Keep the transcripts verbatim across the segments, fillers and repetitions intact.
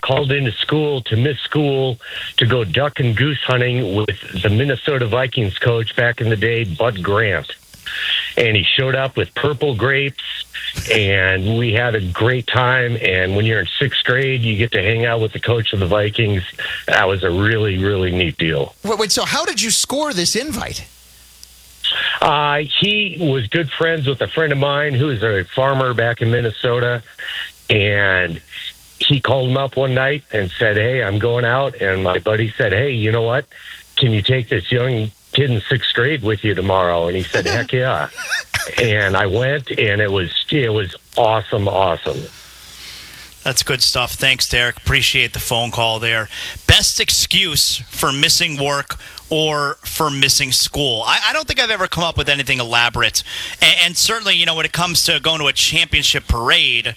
called into school to miss school to go duck and goose hunting with the Minnesota Vikings coach back in the day, Bud Grant. And he showed up with purple grapes, and we had a great time. And when you're in sixth grade, you get to hang out with the coach of the Vikings. That was a really, really neat deal. Wait, wait so how did you score this invite? Uh, he was good friends with a friend of mine who is a farmer back in Minnesota, and he called him up one night and said, hey, I'm going out. And my buddy said, hey, you know what? Can you take this young kid in sixth grade with you tomorrow? And he said, heck yeah. And I went, and it was it was awesome, awesome. That's good stuff. Thanks, Derek. Appreciate the phone call there. Best excuse for missing work or for missing school? I, I don't think I've ever come up with anything elaborate. And, and certainly, you know, when it comes to going to a championship parade,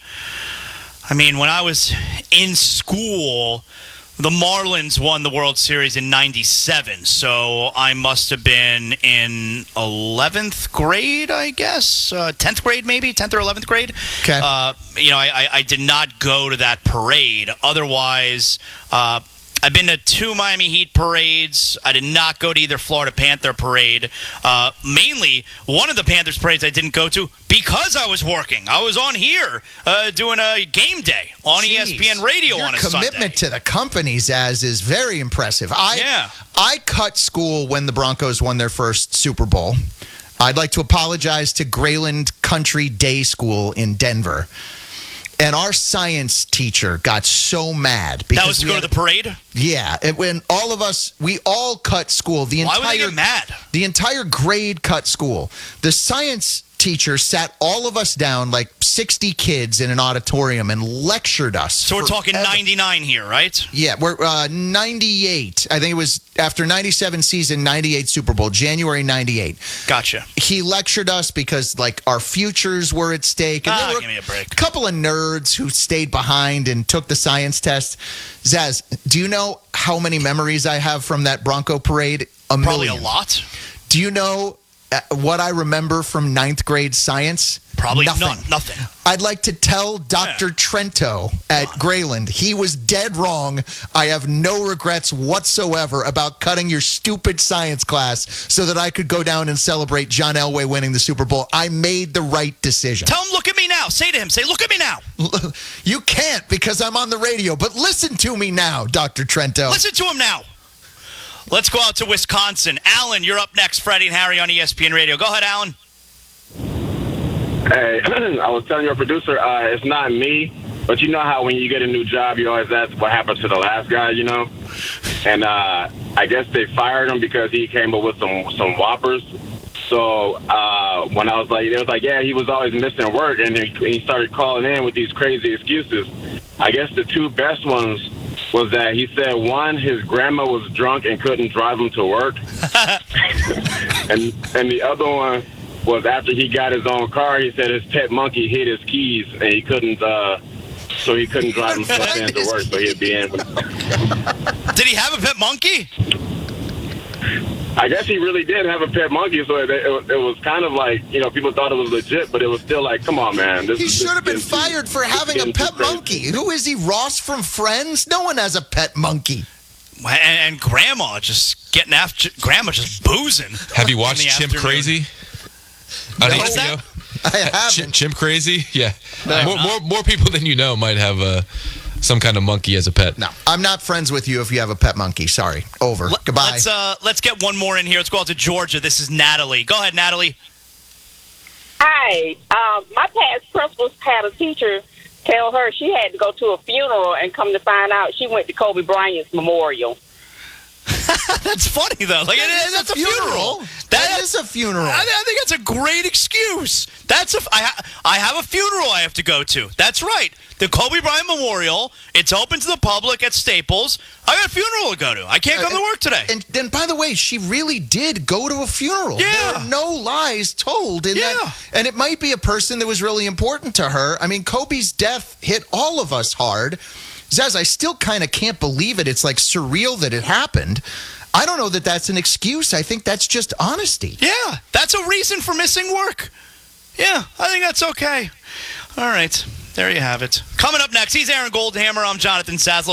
I mean, when I was in school, the Marlins won the World Series in ninety-seven, so I must have been in eleventh grade, I guess, uh, tenth grade maybe, tenth or eleventh grade. Okay. Uh, you know, I, I, I did not go to that parade. Otherwise, uh, I've been to two Miami Heat parades. I did not go to either Florida Panther parade. Uh, mainly, one of the Panthers parades I didn't go to because I was working. I was on here uh, doing a game day on Jeez, E S P N Radio your on a Sunday. commitment to the company, Zaz, is very impressive. I, Yeah. I cut school when the Broncos won their first Super Bowl. I'd like to apologize to Grayland Country Day School in Denver. And our science teacher got so mad because That was to we go had- to the parade? Yeah, it, when all of us, we all cut school. The Why entire, would they get mad? The entire grade cut school. The science teacher sat all of us down, like sixty kids in an auditorium, and lectured us. So we're talking forever. ninety-nine here, right? Yeah, we're uh, ninety-eight. I think it was after ninety-seven season, ninety-eight Super Bowl, January ninety-eight. Gotcha. He lectured us because, like, our futures were at stake. And Ah, there were give me a break. a couple of nerds who stayed behind and took the science test. Zaz, do you know how many memories I have from that Bronco parade? A Probably million. a lot. Do you know uh, what I remember from ninth grade science? Probably Nothing. none. Nothing. I'd like to tell Doctor Yeah. Trento at Grayland, he was dead wrong. I have no regrets whatsoever about cutting your stupid science class so that I could go down and celebrate John Elway winning the Super Bowl. I made the right decision. Tell him, look at me now. Say to him, say, look at me now. You can't because I'm on the radio, but listen to me now, Doctor Trento. Listen to him now. Let's go out to Wisconsin. Alan, you're up next. Freddie and Harry on E S P N Radio. Go ahead, Alan. Hey, I was telling your producer, uh, it's not me, but you know how when you get a new job, you always ask what happened to the last guy, you know? And uh, I guess they fired him because he came up with some some whoppers. So uh, when I was like, it was like, yeah, he was always missing work, and he, he started calling in with these crazy excuses. I guess the two best ones was that he said, one, his grandma was drunk and couldn't drive him to work. and and the other one was after he got his own car, he said his pet monkey hid his keys, and he couldn't, uh, so he couldn't drive himself into work, so he'd be in. Did he have a pet monkey? I guess he really did have a pet monkey, so it, it, it was kind of like, you know, people thought it was legit, but it was still like, come on, man. This He is- should have been this is- fired for having a getting too pet crazy. monkey. Who is he, Ross from Friends? No one has a pet monkey. And, and Grandma just getting after, Grandma just boozing. Have you in watched the Chimp afternoon. Crazy? On No. H B O? What is that? I Chimp, haven't. Chimp Crazy? Yeah. No. more, more more people than you know might have uh, some kind of monkey as a pet. No, I'm not friends with you if you have a pet monkey. Sorry. Over. Let- Goodbye. Let's, uh, let's get one more in here. Let's go out to Georgia. This is Natalie. Go ahead, Natalie. Hi. Um, my past principal had a teacher tell her she had to go to a funeral, and come to find out she went to Kobe Bryant's memorial. That's funny, though. Like, it is, that's a funeral. That is a funeral. I, I think that's a great excuse. That's a. I, ha, I have a funeral I have to go to. That's right. The Kobe Bryant Memorial. It's open to the public at Staples. I got a funeral to go to. I can't come to work today. And then, by the way, she really did go to a funeral. Yeah. There are no lies told in Yeah. that. And it might be a person that was really important to her. I mean, Kobe's death hit all of us hard. Zaz, I still kind of can't believe it. It's like surreal that it happened. I don't know that that's an excuse. I think that's just honesty. Yeah, that's a reason for missing work. Yeah, I think that's okay. All right, there you have it. Coming up next, he's Aaron Goldhammer. I'm Jonathan Saslow.